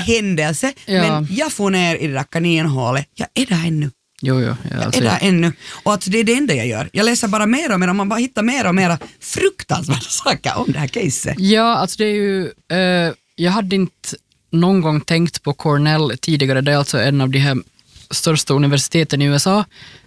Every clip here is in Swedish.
händelse, men jag får ner i det där kaninhålet. Jag är där ännu. Jo, jag är där ännu. Och alltså det är det enda jag gör. Jag läser bara mer och mer och man bara hittar mer och mer fruktansvärda saker om det här caset. Ja, alltså det är ju... jag hade inte någon gång tänkt på Cornell tidigare. Det är alltså en av de här största universiteten i USA.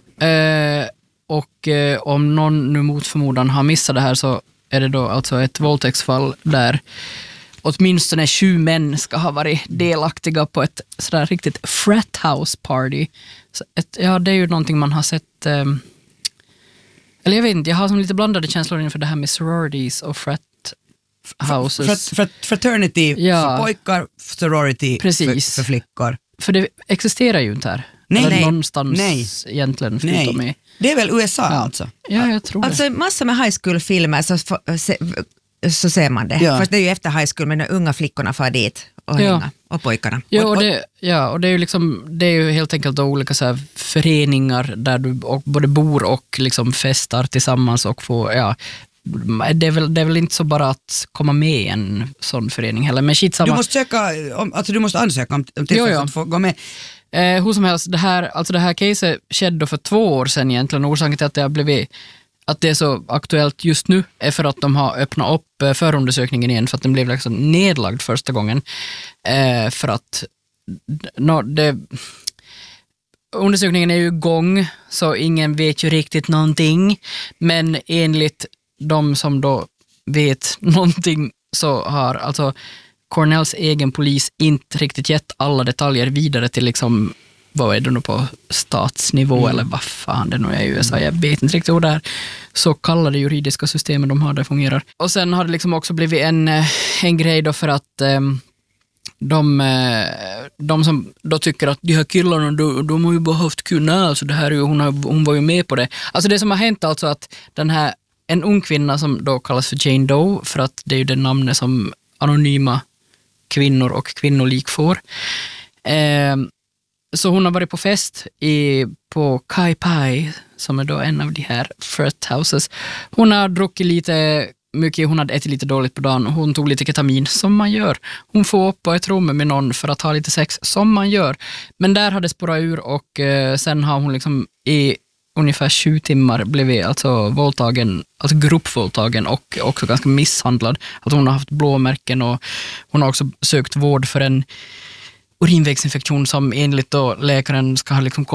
Och om någon nu mot förmodan har missat det här så är det då alltså ett våldtäktsfall där åtminstone 7 män ska ha varit delaktiga på ett sådär riktigt frat house party. Så det är ju någonting man har sett... eller jag vet inte, jag har som lite blandade känslor inför det här med sororities och frat houses. Fraternity för pojkar, sorority för flickor. För det existerar ju inte här. Nej. Någonstans egentligen förutom Nej. Det är väl USA alltså? Ja, jag tror alltså, massor med high school-filmer så ser man det. Fast det är ju efter high school, men de unga flickorna får dit och hänga, och pojkarna. Och det är ju liksom, det är ju helt enkelt olika så här föreningar där du både bor och liksom festar tillsammans och får, det är väl inte så bara att komma med i en sån förening heller, men shit samma. Du måste ansöka om tillfället att få gå med. Hur som helst, det här caset skedde för 2 år sedan egentligen. Orsaken till att det har blivit att det är så aktuellt just nu är för att de har öppnat upp förundersökningen igen, för att den blev liksom nedlagd första gången. För att undersökningen är ju igång, så ingen vet ju riktigt någonting, men enligt de som då vet någonting så har alltså Cornells egen polis inte riktigt gett alla detaljer vidare till liksom, vad är det nu på statsnivå eller vad fan det nu är i USA, jag vet inte riktigt hur det är så kallade juridiska systemen de har där fungerar. Och sen har det liksom också blivit en grej då för att de som då tycker att de här killarna de har ju bara haft kunna, alltså det här är ju, hon var ju med på det. Alltså det som har hänt alltså att en ung kvinna som då kallas för Jane Doe, för att det är ju det namnet som anonyma kvinnor och kvinnolik får. Så hon har varit på fest på Kai Pai, som är då en av de här frat houses. Hon har druckit lite mycket, hon hade ätit lite dåligt på dagen. Hon tog lite ketamin, som man gör. Hon får upp på ett rum med någon för att ha lite sex, som man gör. Men där hade spårat ur och sen har hon liksom i ungefär 7 timmar blivit alltså våldtagen, alltså gruppvåldtagen och också ganska misshandlad. Alltså hon har haft blåmärken och hon har också sökt vård för en urinvägsinfektion som enligt då läkaren ska ha liksom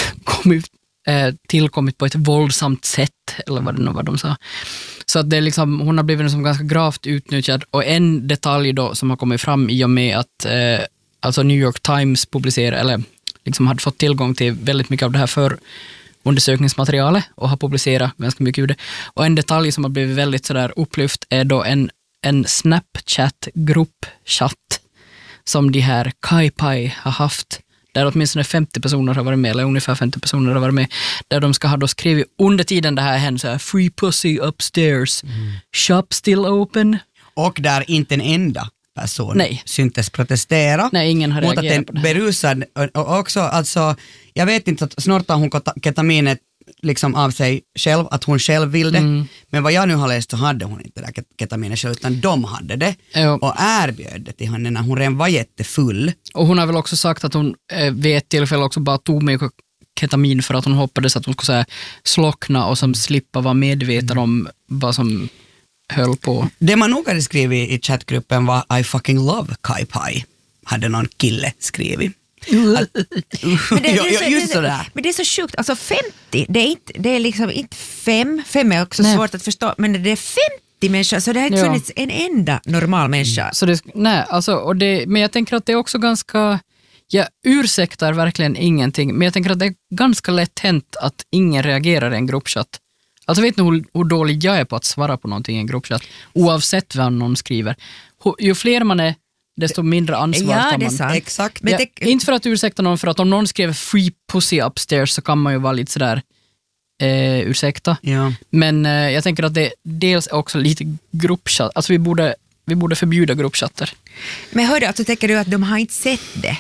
tillkommit på ett våldsamt sätt, eller vad de sa. Så att det är liksom, hon har blivit som ganska gravt utnyttjad. Och en detalj då som har kommit fram i och med att alltså New York Times publicerar, eller liksom hade fått tillgång till väldigt mycket av det här för undersökningsmaterialet och har publicerat ganska mycket ur det. Och en detalj som har blivit väldigt sådär upplyft är då en Snapchat-gruppchatt som de här Kai Pai har haft, där åtminstone 50 personer har varit med, eller ungefär 50 personer har varit med, där de ska ha då skrivit under tiden det här hände så här, free pussy upstairs, shop still open. Och där inte en enda person syntes protestera. Nej, ingen har reagerat mot att en berusad, och också alltså, jag vet inte att snortar hon ketaminet liksom av sig själv, att hon själv vill det. Men vad jag nu har läst så hade hon inte det där ketaminet själv, utan de hade det och erbjöd det till henne när hon redan var jättefull. Och hon har väl också sagt att hon vid ett tillfälle också bara tog med ketamin för att hon hoppades att hon skulle säga slockna och som slippa vara medveten om vad som höll på. Det man nog hade skrivit i chattgruppen var I fucking love Kai Pai, hade någon kille skrivit. Men det är så sjukt, alltså 50, det är liksom inte 5 är också svårt att förstå, men det är 50 människor, så det har inte funnits en enda normal människa. Så men jag tänker att det är också ganska, jag ursäktar verkligen ingenting, men jag tänker att det är ganska lätt hänt att ingen reagerar i en gruppchatt. Alltså vet ni hur dålig jag är på att svara på någonting i en gruppchatt, oavsett vad någon skriver. Ju fler man är, desto mindre ansvar tar man. Det är sant. Exakt. Men inte för att ursäkta någon, för att om någon skriver free pussy upstairs så kan man ju vara lite sådär ursäkta. Ja. Men jag tänker att det dels också lite gruppchatt. Alltså vi borde förbjuda gruppchatter. Men hörde, alltså tänker du att de har inte sett det?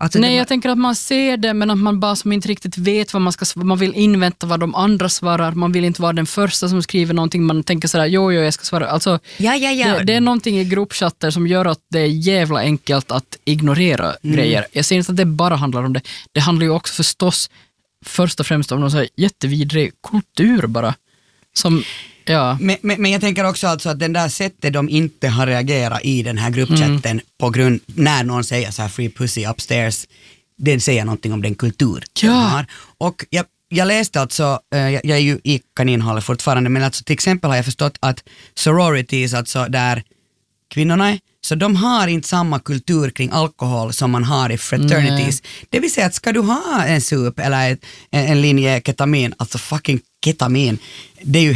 Alltså nej, jag tänker att man ser det, men att man bara som inte riktigt vet vad man ska svara. Man vill invänta vad de andra svarar. Man vill inte vara den första som skriver någonting. Man tänker sådär, jo, jag ska svara. Alltså, ja. Det är någonting i gruppchatter som gör att det är jävla enkelt att ignorera grejer. Jag ser inte att det bara handlar om det. Det handlar ju också förstås först och främst om någon så här jättevidrig kultur bara. Som, ja. Men jag tänker också alltså att den där sättet de inte har reagerat i den här gruppchatten på grund, när någon säger så här free pussy upstairs, den säger någonting om den kultur de har. Och jag läste alltså, jag är ju i kaninhållet fortfarande, men alltså till exempel har jag förstått att sororities, alltså där kvinnorna är, så de har inte samma kultur kring alkohol som man har i fraternities. Det vill säga att ska du ha en sup eller en linje ketamin, alltså fucking ketamin, det är ju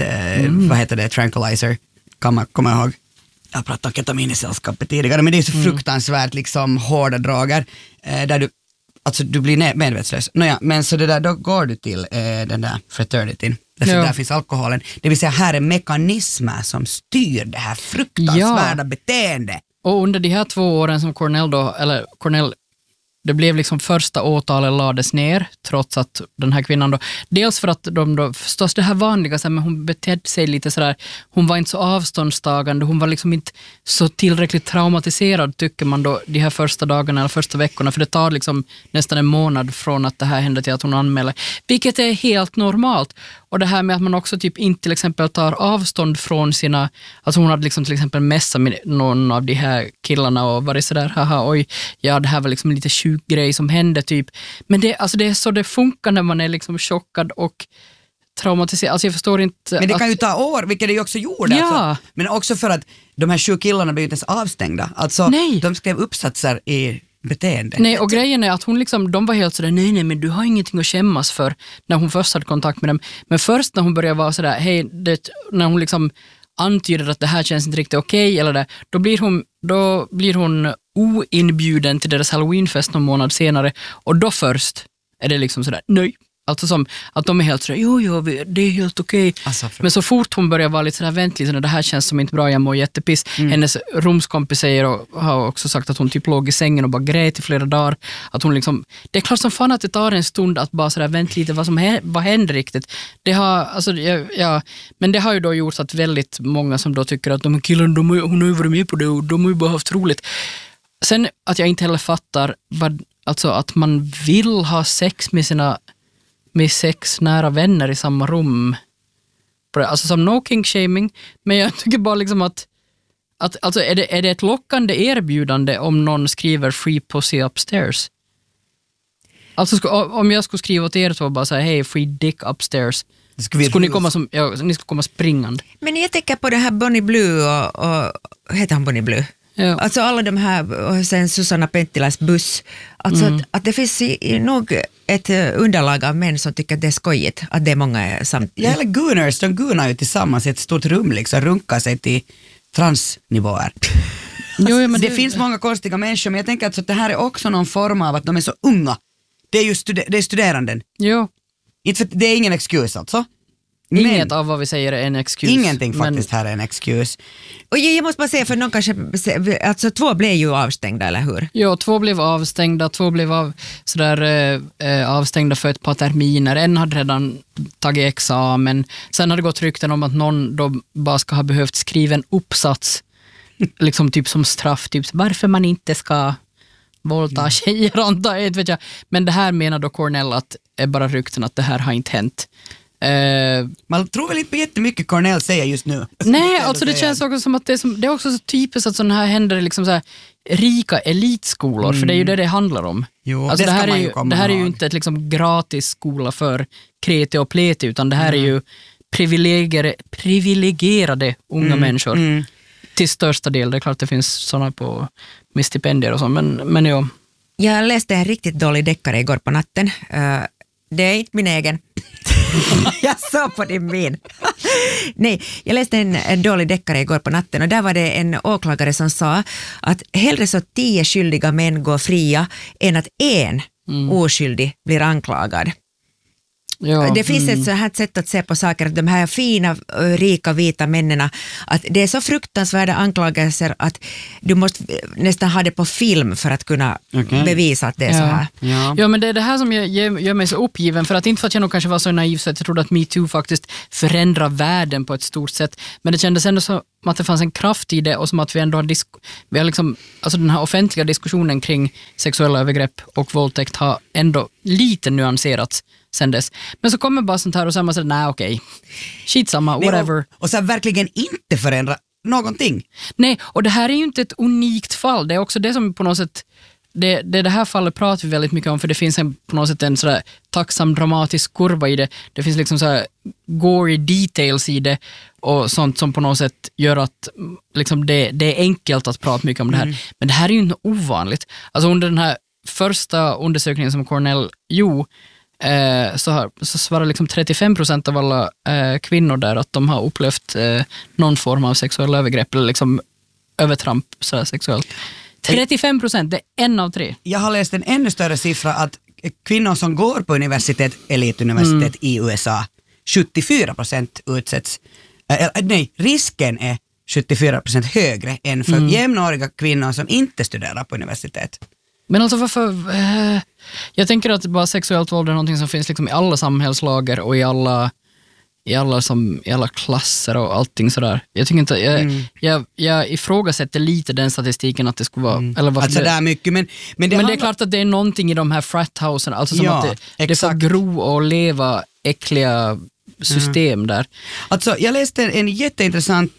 vad heter det, tranquilizer, kan man komma ihåg. Jag har pratat om ketamin i sällskapet tidigare, men det är så fruktansvärt liksom hårda droger där du blir medvetslös. Nåja, men så det där, då går du till den där fraternityn. Därför där finns alkoholen. Det vill säga här är mekanismer som styr det här fruktansvärda beteendet. Och under de här 2 åren som Cornell, det blev liksom första åtalet lades ner, trots att den här kvinnan då, dels för att de då, förstås det här vanliga, så här, men hon betedde sig lite sådär, hon var inte så avståndstagande, hon var liksom inte så tillräckligt traumatiserad, tycker man då, de här första dagarna eller första veckorna, för det tar liksom nästan en månad från att det här hände till att hon anmäler, vilket är helt normalt. Och det här med att man också typ inte till exempel tar avstånd från sina, alltså hon hade liksom till exempel mässat med någon av de här killarna och varit sådär, haha, oj, ja det här var liksom lite sjuk grej som hände typ. Men det är så det funkar när man är liksom chockad och traumatiserad. Alltså jag förstår inte. Men det kan ju ta år, vilket det ju också gjorde. Ja. Alltså. Men också för att de här 7 killarna blev inte ens avstängda. Alltså de skrev uppsatser i beteende. Nej, och grejen är att hon liksom, de var helt sådär, nej men du har ingenting att skämmas för när hon först hade kontakt med dem. Men först när hon började vara sådär, hej, när hon liksom antyder att det här känns inte riktigt okej, eller det, då blir hon oinbjuden till deras Halloweenfest någon månad senare, och då först är det liksom sådär, nej. Alltså som att de är helt sådär, jo, det är helt okej. Alltså, men så fort hon börjar vara lite sådär, vänt lite, det här känns som inte bra, jag mår jättepiss. Hennes rumskompis säger och har också sagt att hon typ låg i sängen och bara grät i flera dagar. Att hon liksom, det är klart som fan att det tar en stund att bara sådär, vänt lite, vad händer riktigt? Det har, alltså, men det har ju då gjort att väldigt många som då tycker att de killarna, hon har ju varit med på det och de har ju bara haft roligt. Sen att jag inte heller fattar alltså att man vill ha sex med 6 nära vänner i samma rum. Alltså som no king shaming, men jag tycker bara liksom att alltså är det ett lockande erbjudande om någon skriver free pussy upstairs? Alltså om jag skulle skriva till er så bara säga hej, free dick upstairs. Skulle ni komma springande. Men jag tänker på det här Bonnie Blue och heter han Bonnie Blue? Ja. Alltså alla de här, och sen Susanna Penttilas buss. Alltså att det finns nog ett underlag av män som tycker att det är skojigt, att det är många samt. Ja, eller gooners, de goonar ju tillsammans i ett stort rum liksom, runkar sig till transnivåer. Jo, men det finns många konstiga människor, men jag tänker att det här är också någon form av att de är så unga. Det är ju det är studeranden. Jo. Inte för, det är ingen excuse alltså. Inget av vad vi säger är en excuse. Ingenting faktiskt här är en excuse. Och jag måste bara säga, för någon kanske, alltså 2 blev ju avstängda, eller hur? Ja, 2 blev avstängda, 2 blev avstängda för ett par terminer. En hade redan tagit examen. Sen hade det gått rykten om att någon då bara ska ha behövt skriva en uppsats liksom typ som straff, typ varför man inte ska våldta tjejer, antar jag, vet jag. Men det här menar då Cornell att är bara rykten, att det här har inte hänt. Man tror väl inte på jättemycket Cornell säger just nu. Nej, alltså det känns också som att det är också så typiskt att sådana här händer liksom så här rika elitskolor, för det är ju det handlar om. Jo, alltså det här är ju inte ett liksom gratis skola för kreti och pleti, utan det här är ju privilegierade unga människor. Till största del. Det är klart det finns sådana med stipendier och så, men ja. Jag läste en riktigt dålig deckare igår på natten. Det är inte min egen. Jag sa på din min. Nej, jag läste en dålig deckare igår på natten, och där var det en åklagare som sa att hellre så 10 skyldiga män går fria än att en oskyldig blir anklagad. Ja. Det finns ett så här sätt att se på saker, att de här fina, rika, vita männen, att det är så fruktansvärda anklagelser att du måste nästan ha det på film för att kunna bevisa att det är så här. Ja, men det är det här som gör mig så uppgiven, för att inte för att jag nog kanske var så naiv så att jag trodde att MeToo faktiskt förändrar världen på ett stort sätt, men det kändes ändå som att det fanns en kraft i det och som att vi ändå vi har liksom, alltså den här offentliga diskussionen kring sexuella övergrepp och våldtäkt har ändå lite nyanserats sen dess. Men så kommer bara sånt här och så man säger nej okej, skitsamma, whatever. Och så verkligen inte förändra någonting. Nej, och det här är ju inte ett unikt fall. Det är också det som på något sätt, det här fallet pratar vi väldigt mycket om, för det finns på något sätt en sådär tacksam dramatisk kurva i det. Det finns liksom så här gory details i det och sånt som på något sätt gör att liksom det är enkelt att prata mycket om det här. Men det här är ju inte ovanligt. Alltså under den här första undersökningen som Cornell gjorde så svarar liksom 35% av alla kvinnor där att de har upplevt någon form av sexuella övergrepp eller liksom övertramp så sexuellt. 35%, det är 1 av 3. Jag har läst en ännu större siffra att kvinnor som går på elituniversitet i USA, 74% utsätts. Risken är 74% högre än för jämnåriga kvinnor som inte studerar på universitet. Men alltså varför... jag tänker att bara sexuellt våld är någonting som finns liksom i alla samhällslager och i alla klasser och allting sådär. Jag tycker inte... Jag ifrågasätter lite den statistiken att det skulle vara... Eller alltså det är mycket, men det är klart att det är någonting i de här frat-housen, alltså som att det får gro och leva äckliga system där. Alltså jag läste en jätteintressant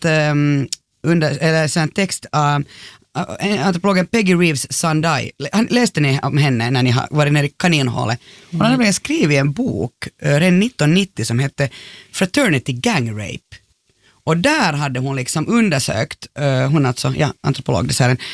text antropologen Peggy Reeves Sandai. Läste ni om henne när ni har varit nere i kaninhålet? Hon hade nämligen skrivit en bok redan 1990 som hette Fraternity Gang Rape. Och där hade hon liksom undersökt, antropolog,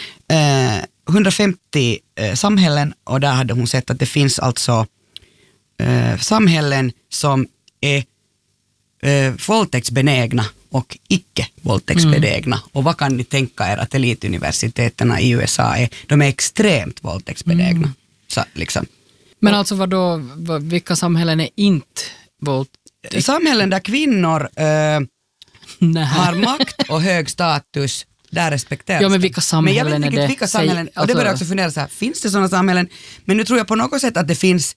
150 samhällen, och där hade hon sett att det finns alltså samhällen som är våldtäktsbenägna och icke-våldtäktsbenägna. Och vad kan ni tänka er att elituniversiteterna i USA är? De är extremt våldtäktsbenägna. Så, liksom. Men alltså vilka samhällen är inte samhällen där kvinnor har makt och hög status, där respekteras. Ja, men vilka samhällen men jag vet inte vilka samhällen, och det börjar också fundera så här, finns det sådana samhällen? Men nu tror jag på något sätt att det finns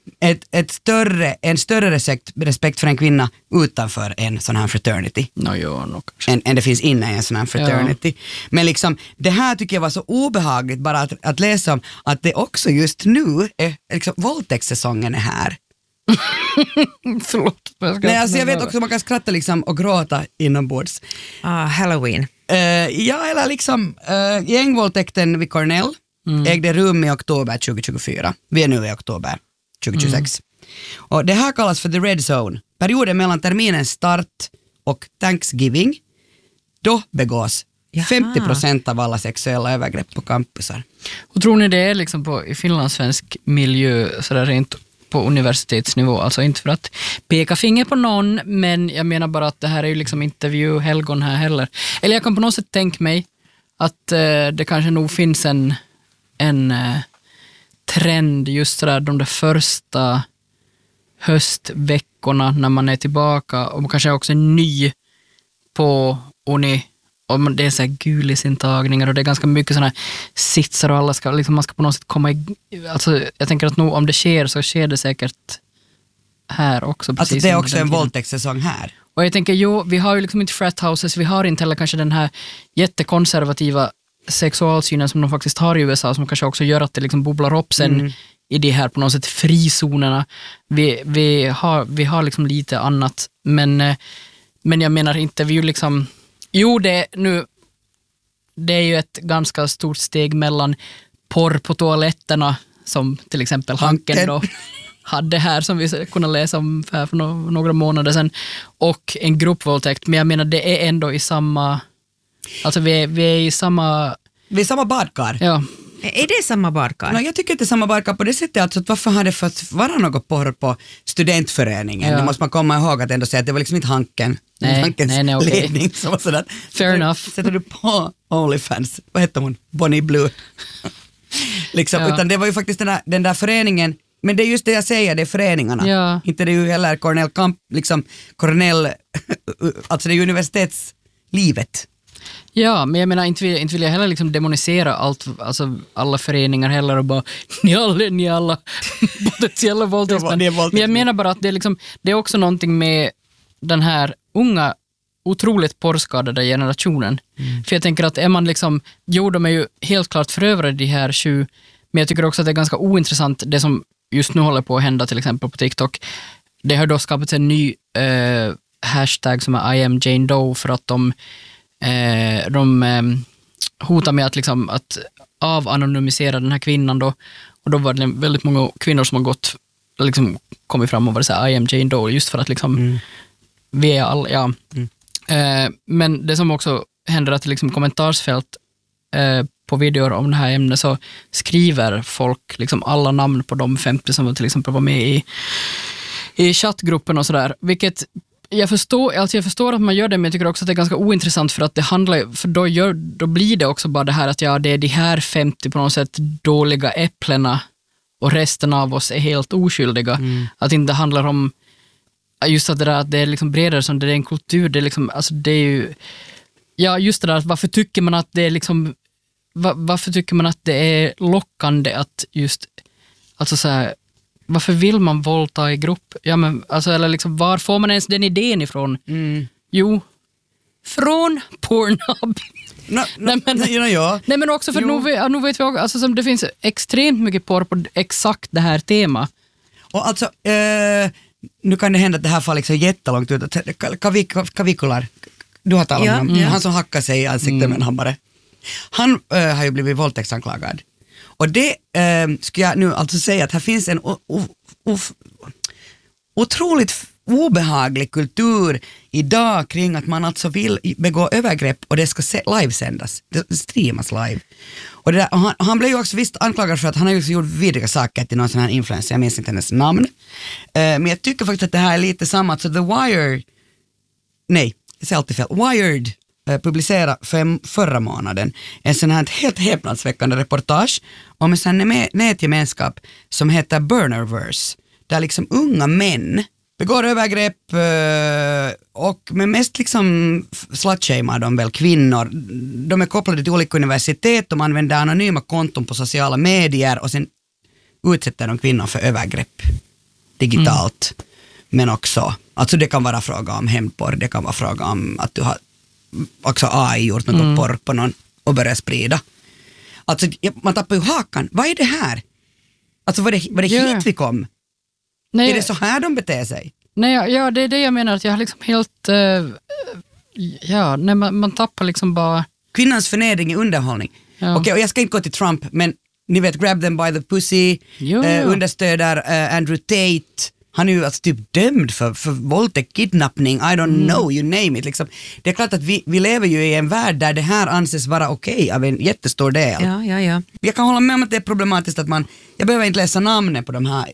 en större respekt för en kvinna utanför en sån här fraternity än det finns inne i en sån här fraternity. Ja. Men liksom, det här tycker jag var så obehagligt bara att läsa om, att det också just nu är liksom, våldtäktssäsongen är här. Förlåt. Nej, alltså jag vet också att man kan skratta liksom och gråta inombords. Halloween. Eller liksom gängvåldtäkten vid Cornell ägde rum i oktober 2024. Vi är nu i oktober 2026. Och det här kallas för the red zone. Perioden mellan terminens start och Thanksgiving, då begås 50% av alla sexuella övergrepp på campusar. Och tror ni det är liksom i finlandssvensk miljö sådär rent på universitetsnivå? Alltså inte för att peka finger på någon, men jag menar bara att det här är ju liksom intervjuhelgon här heller. Eller jag kan på något sätt tänka mig att det kanske nog finns en trend just sådär de där första höstveckorna när man är tillbaka och man kanske är också ny på uni och det är så här gulisintagningar och det är ganska mycket sådana sitsar och alla ska liksom, man ska på något sätt komma alltså jag tänker att nog om det sker så sker det säkert här också. Alltså det är också en våldtäktssäsong här. Och jag tänker, vi har ju liksom inte frat houses, vi har inte heller kanske den här jättekonservativa sexualsynen som de faktiskt har i USA, som kanske också gör att det liksom bubblar upp sen i de här på något sätt frizonerna. Vi har liksom lite annat, men jag menar inte, vi ju liksom, det är ju ett ganska stort steg mellan porr på toaletterna som till exempel Hanken då hade här, som vi kunde läsa om för några månader sedan, och en gruppvåldtäkt, men jag menar det är ändå i samma, alltså vi är i samma badkar. Ja. Är det samma badkar? No, jag tycker inte samma badkar på det sättet, alltså att varför har det fått vara något porr på studentföreningen? Ja. Det måste man komma ihåg att ändå säga att det var liksom inte Hankens okay. ledning som var sådär. Fair enough. Sätter du på OnlyFans, vad heter hon? Bonnie Blue. Liksom, utan det var ju faktiskt den där föreningen Men det är just det jag säger, det är föreningarna. Ja. Inte det är ju heller Cornell Camp, liksom Cornell, alltså det är universitetslivet. Ja, men jag menar inte vill jag heller liksom demonisera alltså alla föreningar heller och bara ni alla potentiella våldtäktsmän. Men jag menar bara att det är liksom, det är också någonting med den här unga otroligt porrskadade generationen. För jag tänker att är man liksom, de är ju helt klart förövare de här 20, men jag tycker också att det är ganska ointressant det som just nu håller på att hända till exempel på TikTok. Det har då skapats en ny hashtag som är I am Jane Doe för att de hotar med att, liksom, att avanonymisera den här kvinnan då, och då var det väldigt många kvinnor som har gått liksom, kommit fram och varit så här, I am Jane Doe, just för att liksom vi är alla, ja. Men det som också händer att liksom kommentarsfält på videor om det här ämnet så skriver folk liksom alla namn på de 50 som till exempel var med i chattgruppen och sådär, vilket jag förstår att man gör det, men jag tycker också att det är ganska ointressant för att det handlar, för då blir det också bara det här att det är de här 50 på något sätt dåliga äpplena och resten av oss är helt oskyldiga. Att det inte handlar om just att det är liksom bredare som det är en kultur, det är liksom, alltså det är ju, ja just det där, varför tycker man att det är liksom, varför tycker man att det är lockande att just, alltså så här, varför vill man våldta i grupp? Ja men alltså, eller liksom, var får man ens den idén ifrån? Jo, från Pornhub. Nej men också för nu vet vi också, alltså, som det finns extremt mycket porr på exakt det här tema. Och alltså nu kan det hända att det här får liksom jättelångt ut. Kavikular, du har talat om han som hackar sig i ansiktet med en hammare. Han har ju blivit våldtäktsanklagad. Och det skulle jag nu alltså säga att här finns en otroligt obehaglig kultur idag kring att man alltså vill begå övergrepp och det ska livesändas, det streamas live. Och det där, han blev ju också visst anklagad för att han har ju gjort vidriga saker till någon sån här influencer, jag minns inte hennes namn. Men jag tycker faktiskt att det här är lite samma, så The Wire, nej, det är alltid fel, Wired publicera förra månaden en sån här helt häpnadsväckande reportage om en sån nätgemenskap som heter Burnerverse, där liksom unga män begår övergrepp och men mest liksom slutshamear de väl kvinnor. De är kopplade till olika universitet, de använder anonyma konton på sociala medier och sen utsätter de kvinnor för övergrepp digitalt. Men också, alltså det kan vara fråga om hämndporr, det kan vara fråga om att du har också AI gjort något porr på någon och börjar sprida. Alltså man tappar ju hakan. Vad är det här? Alltså var det hit vi kom? Nej, är det så här de beter sig? Nej, ja, det är det jag menar, att jag har liksom helt man tappar liksom bara kvinnans förnedring i underhållning. Ja. Okej, och jag ska inte gå till Trump, men ni vet, grab them by the pussy, understöder Andrew Tate. Han är ju alltså typ dömd för våldtäkt, kidnappning, I don't know, you name it. Liksom. Det är klart att vi lever ju i en värld där det här anses vara okej av en jättestor del. Ja. Jag kan hålla med om att det är problematiskt att jag behöver inte läsa namnet på de här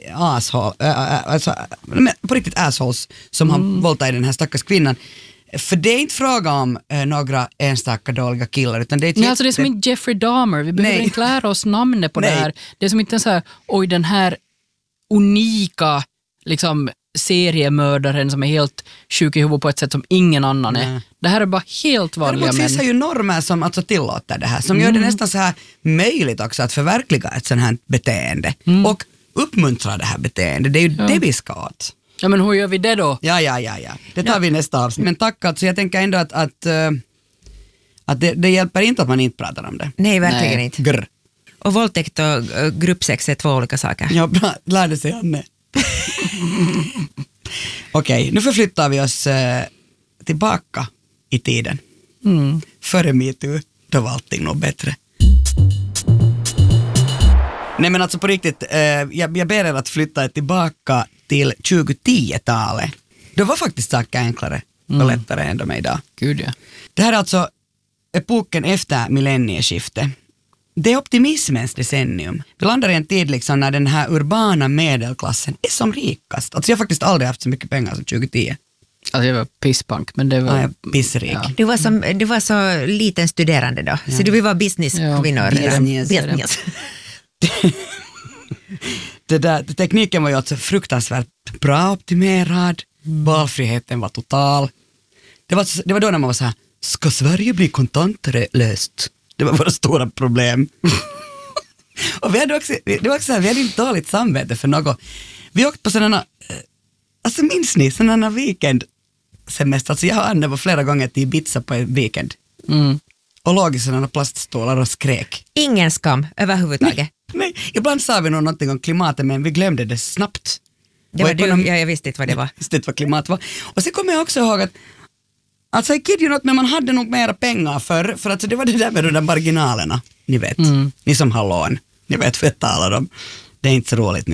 på riktigt assholes som har våldtagit den här stackars kvinnan. För det är inte fråga om några enstaka dåliga killar, utan det är alltså det är som inte Jeffrey Dahmer, vi behöver inte lära oss namnet på det här. Det är som inte så här, oj den här unika liksom seriemördaren som är helt sjuk i huvudet på ett sätt som ingen annan är. Det här är bara helt vanliga män. Det finns ju normer som alltså tillåter det här, som gör det nästan så här möjligt också att förverkliga ett sånt här beteende och uppmuntra det här beteendet. Det är ju det vi ska åt. Ja, men hur gör vi det då? Ja. Det tar vi nästa avsnitt. Men tack, alltså jag tänker ändå att det hjälper inte att man inte pratar om det. Nej, verkligen inte. Grr. Och våldtäkt och gruppsex är två olika saker. Ja, bra. Lärde sig Anne. Okej, nu förflyttar vi oss tillbaka i tiden. Före MeToo, då var allting nog bättre. Nej men alltså på riktigt, jag ber er att flytta tillbaka till 2010-talet. Då var faktiskt saker enklare och lättare än de är idag. Gud ja. Det här är alltså epoken efter millennieskiftet. Det är optimismens decennium. Vi landar i en tid liksom när den här urbana medelklassen är som rikast. Alltså jag har faktiskt aldrig haft så mycket pengar som 2010. Alltså jag var pissbank, men det var... pissrik. Ja. Du var så liten studerande då, så du vill vara businesskvinnor. Business. tekniken var ju alltså fruktansvärt bra optimerad. Valfriheten var total. Det var då när man var så här, ska Sverige bli kontantlöst? Det var våra stora problem. Och vi hade inte dåligt samvete för något. Vi åkte på sådana, alltså minns ni, sådana weekendsemester. Alltså jag och Anne var flera gånger till Ibiza på en weekend. Och låg i sådana plaststolar och skrek. Ingen skam överhuvudtaget. Nej, ibland sa vi nog någonting om klimatet men vi glömde det snabbt. Det var jag visste inte vad det var. Jag visste inte vad klimat var. Och sen kommer jag också ihåg att alltså jag kid you not, men man hade nog mera pengar för att det var det där med de där marginalerna. Ni vet, ni som har lån. Ni vet vad jag talar om. Det är inte så roligt nu.